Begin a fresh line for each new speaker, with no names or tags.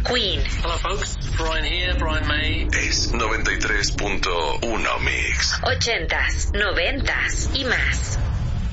Queen.
Hello folks, Brian here, Brian May.
Es 93.1 Mix.
80s, 90s y más.